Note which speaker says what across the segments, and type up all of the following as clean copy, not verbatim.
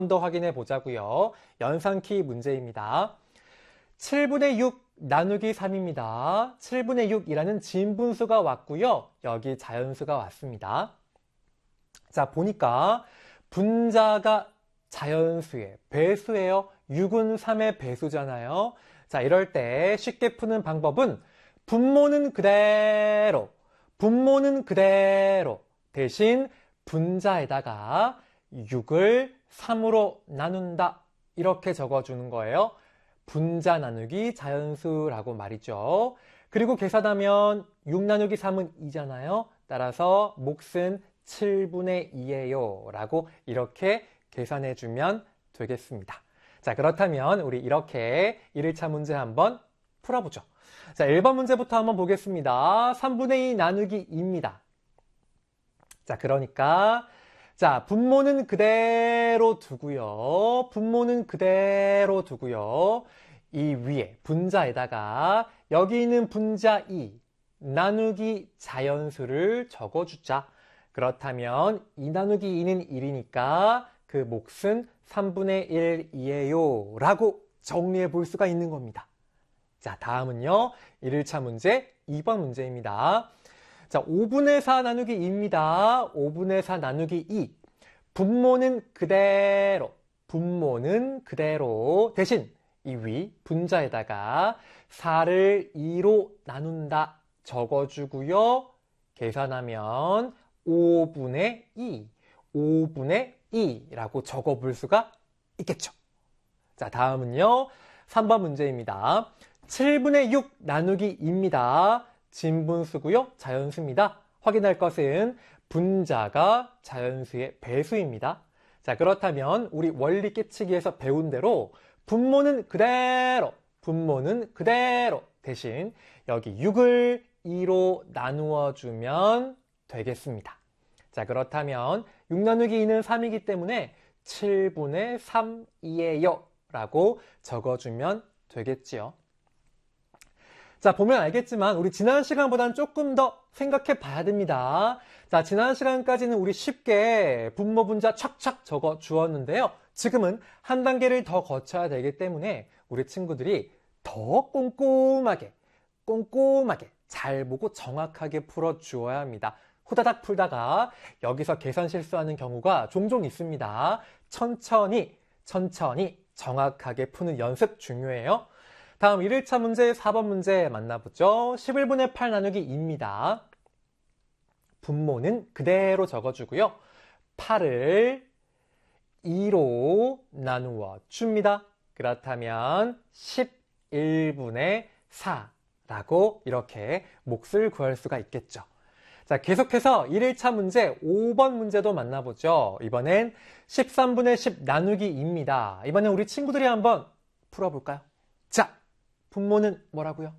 Speaker 1: 더 확인해 보자고요. 연산키 문제입니다. 7분의 6 나누기 3입니다. 7분의 6이라는 진분수가 왔고요. 여기 자연수가 왔습니다. 자, 보니까 분자가 자연수의 배수예요. 6은 3의 배수잖아요. 자, 이럴 때 쉽게 푸는 방법은 분모는 그대로 대신 분자에다가 6을 3으로 나눈다. 이렇게 적어주는 거예요. 분자 나누기 자연수라고 말이죠. 그리고 계산하면 6 나누기 3은 2잖아요. 따라서 몫은 7분의 2예요. 라고 이렇게 계산해주면 되겠습니다. 자, 그렇다면 우리 이렇게 1일차 문제 한번 풀어보죠. 자, 1번 문제부터 한번 보겠습니다. 3분의 2 나누기 2입니다. 자, 그러니까 자, 분모는 그대로 두고요. 이 위에 분자에다가 여기 있는 분자 2 나누기 자연수를 적어주자. 그렇다면 2 나누기 2는 1이니까 그 몫은 3분의 1이에요. 라고 정리해 볼 수가 있는 겁니다. 자, 다음은요. 1일차 문제 2번 문제입니다. 자, 5분의 4 나누기 2입니다. 5분의 4 나누기 2. 분모는 그대로 대신 이 위 분자에다가 4를 2로 나눈다 적어주고요. 계산하면 5분의 2라고 적어볼 수가 있겠죠. 자, 다음은요. 3번 문제입니다. 7분의 6 나누기 2입니다. 진분수고요. 자연수입니다. 확인할 것은 분자가 자연수의 배수입니다. 자, 그렇다면 우리 원리 깨치기에서 배운 대로 분모는 그대로 대신 여기 6을 2로 나누어 주면 되겠습니다. 자, 그렇다면 6 나누기 2는 3이기 때문에 7분의 3이에요 라고 적어주면 되겠지요. 자, 보면 알겠지만 우리 지난 시간보다는 조금 더 생각해 봐야 됩니다. 자, 지난 시간까지는 우리 쉽게 분모 분자 착착 적어 주었는데요. 지금은 한 단계를 더 거쳐야 되기 때문에 우리 친구들이 더 꼼꼼하게 잘 보고 정확하게 풀어 주어야 합니다. 후다닥 풀다가 여기서 계산 실수하는 경우가 종종 있습니다. 천천히 정확하게 푸는 연습 중요해요. 다음 1일차 문제 4번 문제 만나보죠. 11분의 8 나누기 2입니다. 분모는 그대로 적어주고요. 8을 2로 나누어 줍니다. 그렇다면 11분의 4라고 이렇게 몫을 구할 수가 있겠죠. 자, 계속해서 1일차 문제 5번 문제도 만나보죠. 이번엔 13분의 10 나누기 2입니다. 이번엔 우리 친구들이 한번 풀어볼까요? 자, 분모는 뭐라고요?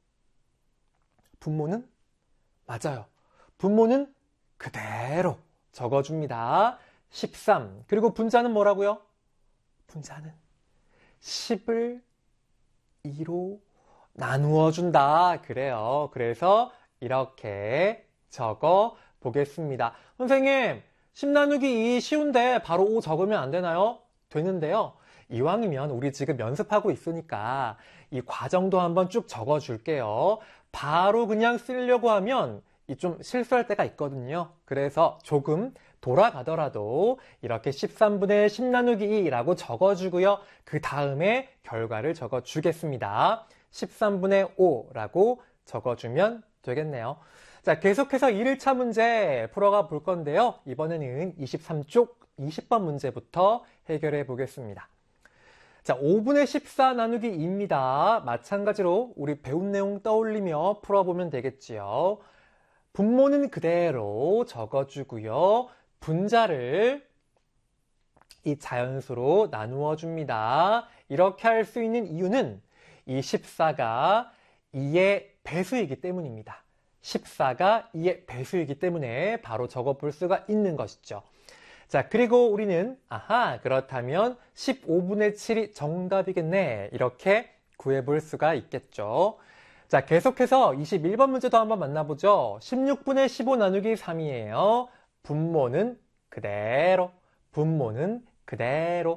Speaker 1: 분모는? 맞아요. 분모는 그대로 적어줍니다. 13. 그리고 분자는 뭐라고요? 분자는 10을 2로 나누어 준다. 그래요. 그래서 이렇게 적어 보겠습니다. 선생님, 10 나누기 2 쉬운데 바로 5 적으면 안 되나요? 되는데요. 이왕이면 우리 지금 연습하고 있으니까 이 과정도 한번 쭉 적어 줄게요. 바로 그냥 쓰려고 하면 좀 실수할 때가 있거든요. 그래서 조금 돌아가더라도 이렇게 13분의 10 나누기 2라고 적어주고요. 그 다음에 결과를 적어주겠습니다. 13분의 5라고 적어주면 되겠네요. 자, 계속해서 1일차 문제 풀어가 볼 건데요. 이번에는 23쪽 20번 문제부터 해결해 보겠습니다. 자, 5분의 14 나누기 2입니다. 마찬가지로 우리 배운 내용 떠올리며 풀어보면 되겠지요. 분모는 그대로 적어주고요. 분자를 이 자연수로 나누어 줍니다. 이렇게 할 수 있는 이유는 이 14가 2의 배수이기 때문입니다. 14가 2의 배수이기 때문에 바로 적어볼 수가 있는 것이죠. 자, 그리고 우리는 그렇다면 15분의 7이 정답이겠네. 이렇게 구해볼 수가 있겠죠. 자, 계속해서 21번 문제도 한번 만나보죠. 16분의 15 나누기 3이에요. 분모는 그대로 그대로